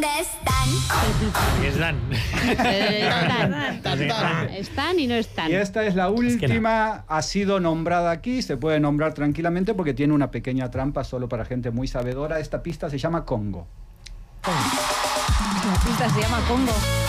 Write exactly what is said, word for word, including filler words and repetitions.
Están. Están. Están y no están. Y esta es la última, es que no. Ha sido nombrada aquí, se puede nombrar tranquilamente porque tiene una pequeña trampa solo para gente muy sabedora. Esta pista se llama Congo. La pista se llama Congo.